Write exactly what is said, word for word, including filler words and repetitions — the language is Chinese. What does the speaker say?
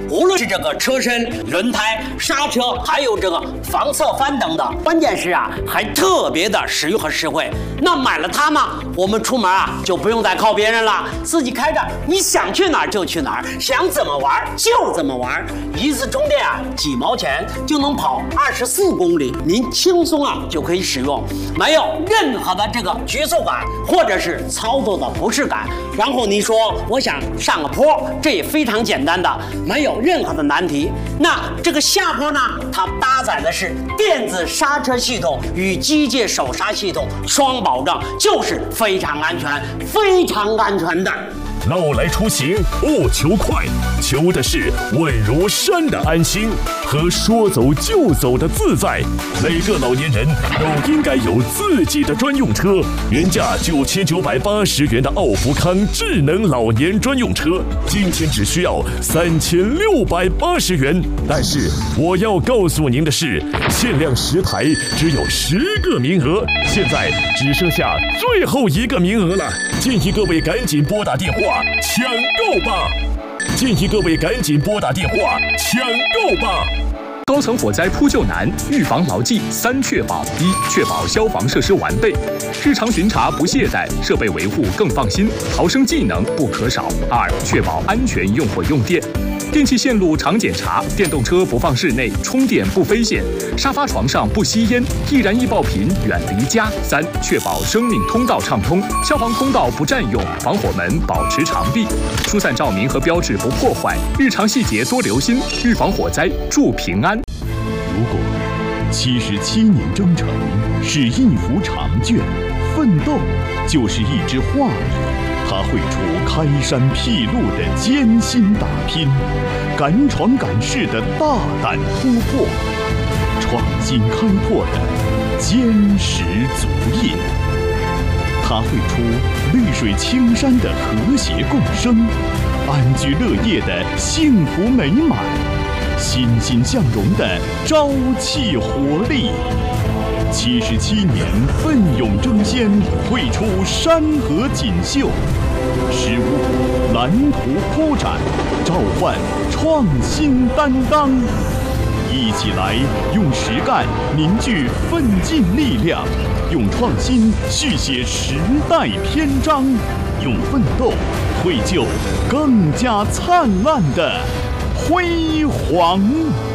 无论是这个车身、轮胎、刹车，还有这个防侧翻等等，关键是啊，还特别的实用和实惠。那买了它呢，我们出门啊就不用再靠别人了，自己开着，你想去哪儿就去哪儿，想怎么玩就怎么玩。一次充电啊，几毛钱就能跑二十四公里，您轻松啊就可以使用，没有任何的这个局促感或者是操作的不适感。然后你说我想上个坡，这也非常简单的，没有任何的难题。那这个下坡呢，它搭载的是电子刹车系统与机械手刹系统双保证，就是非常安全、非常安全的。 闹来出行不求快，求的是稳如山的安心和说走就走的自在。每个老年人都应该有自己的专用车，原价九千九百八十元的奥福康智能老年专用车，今天只需要三千六百八十元。但是我要告诉您的是，限量十台，只有十个名额，现在只剩下最后一个名额了，建议各位赶紧拨打电话抢购吧！建议各位赶紧拨打电话抢购吧！ 高层火灾扑救难，预防牢记三确保：一、确保消防设施完备，日常巡查不懈怠，设备维护更放心，逃生技能不可少；二、确保安全用火用电。电气线路常检查，电动车不放室内，充电不飞线，沙发床上不吸烟，易燃易爆品远离家。三、确保生命通道畅通，消防通道不占用，防火门保持常闭，疏散照明和标志不破坏，日常细节多留心，预防火灾，祝平安。 如果七十七年征程是一幅长卷，奋斗就是一支画笔。他绘出开山辟路的艰辛打拼，敢闯敢试的大胆突破，创新开拓的坚实足印。他绘出绿水青山的和谐共生，安居乐业的幸福美满，欣欣向荣的朝气活力。七十七年奋勇争先，绘出山河锦绣，十五蓝图铺展，召唤创新担当。一起来用实干凝聚奋进力量，用创新续写时代篇章，用奋斗绘就更加灿烂的辉煌。